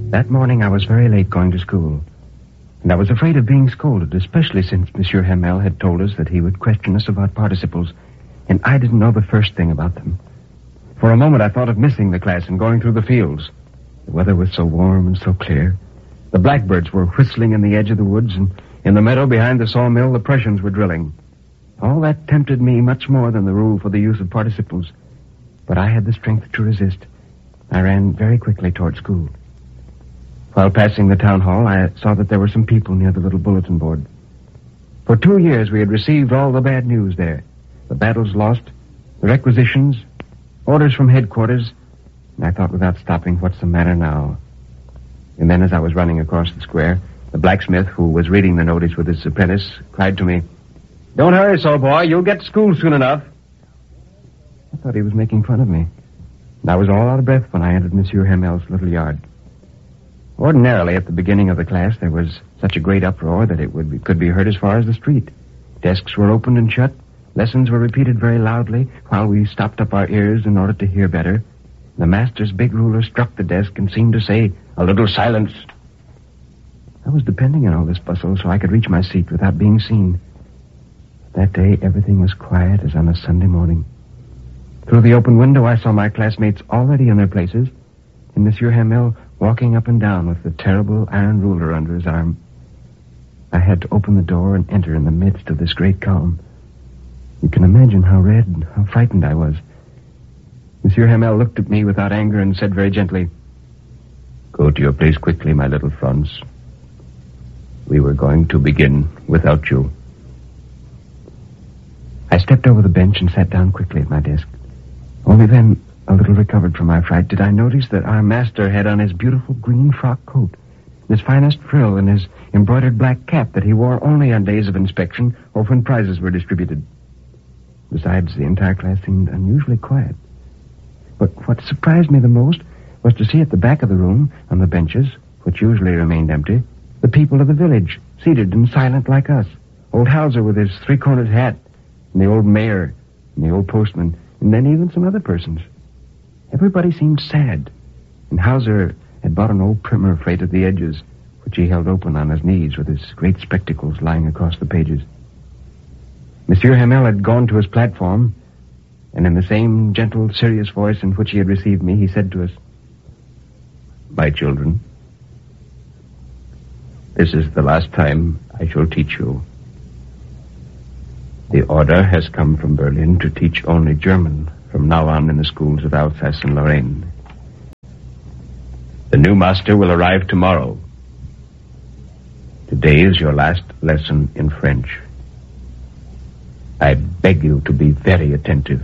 That morning I was very late going to school, and I was afraid of being scolded, especially since Monsieur Hamel had told us that he would question us about participles, and I didn't know the first thing about them. For a moment I thought of missing the class and going through the fields. The weather was so warm and so clear. The blackbirds were whistling in the edge of the woods, and in the meadow behind the sawmill the Prussians were drilling. All that tempted me much more than the rule for the use of participles, but I had the strength to resist. I ran very quickly toward school. While passing the town hall, I saw that there were some people near the little bulletin board. For 2 years, we had received all the bad news there. The battles lost, the requisitions, orders from headquarters, and I thought without stopping, what's the matter now? And then as I was running across the square, the blacksmith, who was reading the notice with his apprentice, cried to me, "Don't hurry so, boy. You'll get to school soon enough." I thought he was making fun of me, and I was all out of breath when I entered Monsieur Hamel's little yard. Ordinarily, at the beginning of the class, there was such a great uproar that it could be heard as far as the street. Desks were opened and shut. Lessons were repeated very loudly while we stopped up our ears in order to hear better. The master's big ruler struck the desk and seemed to say, "A little silence." I was depending on all this bustle so I could reach my seat without being seen. That day, everything was quiet as on a Sunday morning. Through the open window, I saw my classmates already in their places, and Monsieur Hamel walking up and down with the terrible iron ruler under his arm. I had to open the door and enter in the midst of this great calm. You can imagine how red and how frightened I was. Monsieur Hamel looked at me without anger and said very gently, "Go to your place quickly, my little Franz. We were going to begin without you." I stepped over the bench and sat down quickly at my desk. Only then, a little recovered from my fright, did I notice that our master had on his beautiful green frock coat, his finest frill, and his embroidered black cap that he wore only on days of inspection or when prizes were distributed. Besides, the entire class seemed unusually quiet. But what surprised me the most was to see at the back of the room, on the benches, which usually remained empty, the people of the village, seated and silent like us. Old Hauser with his three-cornered hat, and the old mayor, and the old postman, and then even some other persons. Everybody seemed sad, and Hauser had bought an old primer frayed at the edges, which he held open on his knees with his great spectacles lying across the pages. Monsieur Hamel had gone to his platform, and in the same gentle, serious voice in which he had received me, he said to us, "My children, this is the last time I shall teach you. The order has come from Berlin to teach only German from now on in the schools of Alsace and Lorraine. The new master will arrive tomorrow. Today is your last lesson in French. I beg you to be very attentive."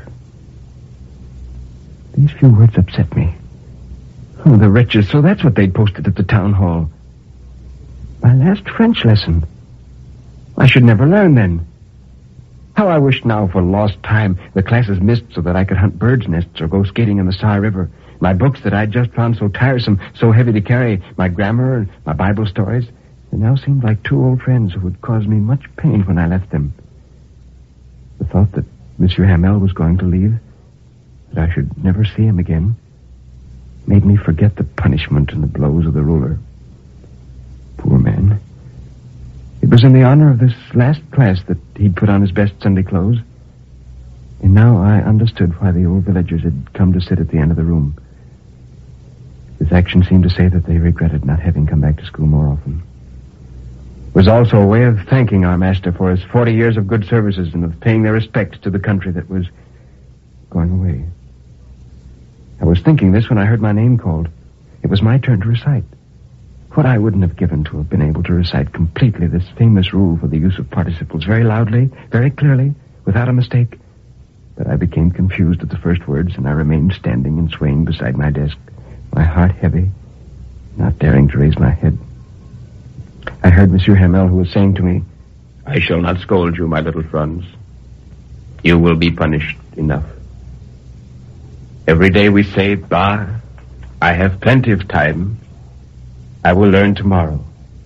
These few words upset me. Oh, the wretches, so that's what they'd posted at the town hall. My last French lesson. I should never learn then. How I wished now for lost time the classes missed so that I could hunt birds' nests or go skating in the Saar River. My books that I'd just found so tiresome, so heavy to carry, my grammar and my Bible stories, they now seemed like two old friends who would cause me much pain when I left them. The thought that Monsieur Hamel was going to leave, that I should never see him again, made me forget the punishment and the blows of the ruler. Poor man. It was in the honor of this last class that he'd put on his best Sunday clothes. And now I understood why the old villagers had come to sit at the end of the room. His action seemed to say that they regretted not having come back to school more often. It was also a way of thanking our master for his 40 years of good services and of paying their respects to the country that was going away. I was thinking this when I heard my name called. It was my turn to recite. What I wouldn't have given to have been able to recite completely this famous rule for the use of participles very loudly, very clearly, without a mistake. But I became confused at the first words, and I remained standing and swaying beside my desk, my heart heavy, not daring to raise my head. I heard Monsieur Hamel, who was saying to me, "I shall not scold you, my little Franz. You will be punished enough. Every day we say, 'Bah, I have plenty of time. I will learn tomorrow.'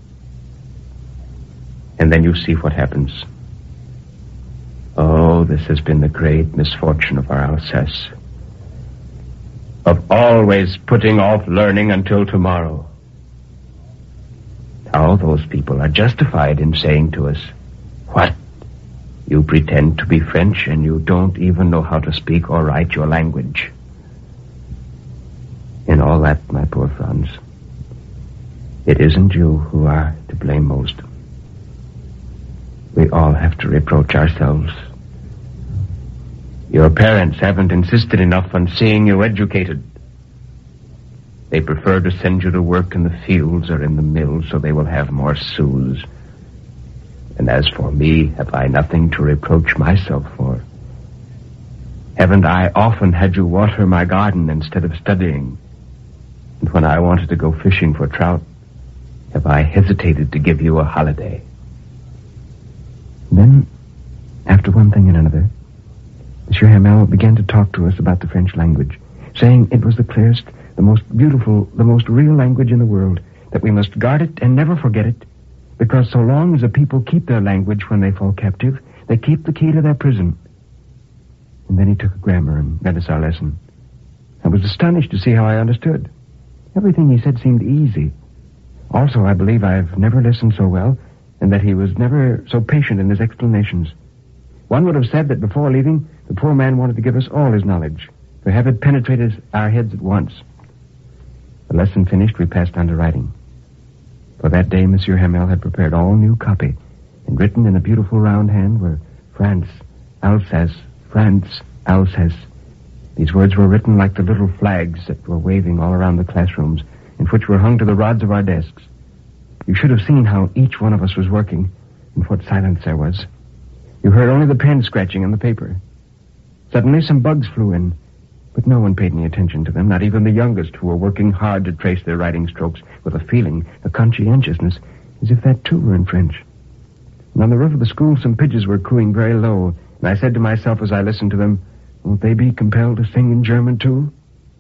And then you see what happens. Oh, this has been the great misfortune of our Alsace. Of always putting off learning until tomorrow. All those people are justified in saying to us, "What? You pretend to be French and you don't even know how to speak or write your language." In all that, my poor Franz, it isn't you who are to blame most. We all have to reproach ourselves. Your parents haven't insisted enough on seeing you educated. They prefer to send you to work in the fields or in the mills so they will have more sous. And as for me, have I nothing to reproach myself for? Haven't I often had you water my garden instead of studying? And when I wanted to go fishing for trout, have I hesitated to give you a holiday? Then, after one thing and another, Monsieur Hamel began to talk to us about the French language, saying it was the clearest, the most beautiful, the most real language in the world, that we must guard it and never forget it, because so long as a people keep their language when they fall captive, they keep the key to their prison. And then he took a grammar and read us our lesson. I was astonished to see how I understood. Everything he said seemed easy. Also, I believe I've never listened so well, and that he was never so patient in his explanations. One would have said that before leaving, the poor man wanted to give us all his knowledge, to have it penetrate our heads at once. The lesson finished, we passed on to writing. For that day, Monsieur Hamel had prepared all new copy, and written in a beautiful round hand were France, Alsace, France, Alsace. These words were written like the little flags that were waving all around the classrooms, and which were hung to the rods of our desks. You should have seen how each one of us was working, and what silence there was. You heard only the pen scratching on the paper. Suddenly some bugs flew in, but no one paid any attention to them, not even the youngest, who were working hard to trace their writing strokes with a feeling, a conscientiousness, as if that too were in French. And on the roof of the school some pigeons were cooing very low, and I said to myself as I listened to them, won't they be compelled to sing in German too?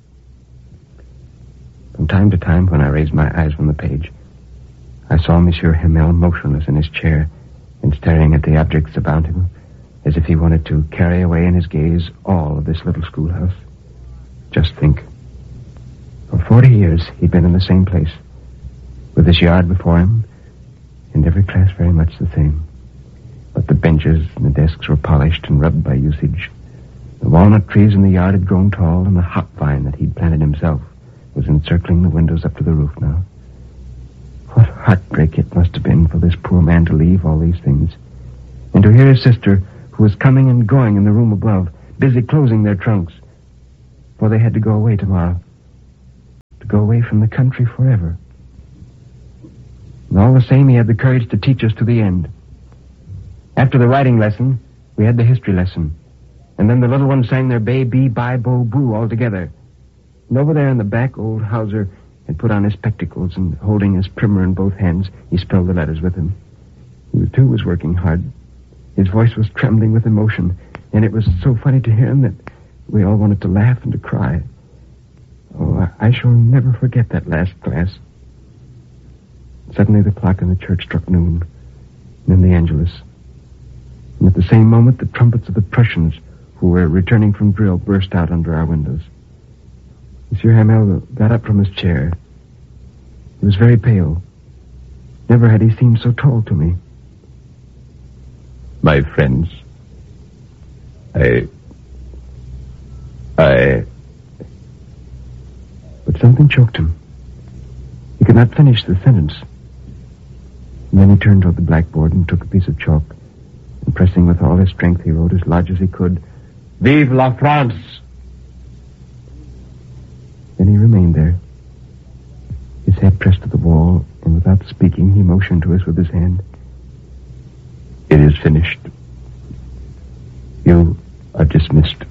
From time to time, when I raised my eyes from the page, I saw Monsieur Hamel motionless in his chair and staring at the objects about him, as if he wanted to carry away in his gaze all of this little schoolhouse. Just think. For 40 years, he'd been in the same place, with this yard before him, and every class very much the same. But the benches and the desks were polished and rubbed by usage. The walnut trees in the yard had grown tall, and the hop vine that he'd planted himself was encircling the windows up to the roof now. What heartbreak it must have been for this poor man to leave all these things, and to hear his sister, who was coming and going in the room above, busy closing their trunks, for they had to go away tomorrow, to go away from the country forever. And all the same, he had the courage to teach us to the end. After the writing lesson, we had the history lesson, and then the little ones sang their Bay, Bee, Bye, Bo, Boo all together. And over there in the back, old Hauser had put on his spectacles, and holding his primer in both hands, he spelled the letters with him. He, too, was working hard. His voice was trembling with emotion, and it was so funny to him that we all wanted to laugh and to cry. Oh, I shall never forget that last class. Suddenly the clock in the church struck noon, and then the Angelus. And at the same moment, the trumpets of the Prussians, who were returning from drill, burst out under our windows. Monsieur Hamel got up from his chair. He was very pale. Never had he seemed so tall to me. My friends, But something choked him. He could not finish the sentence. And then he turned toward the blackboard and took a piece of chalk, and pressing with all his strength, he wrote as large as he could, "Vive la France!" Then he remained there, his head pressed to the wall, and without speaking, he motioned to us with his hand. "It is finished. You are dismissed."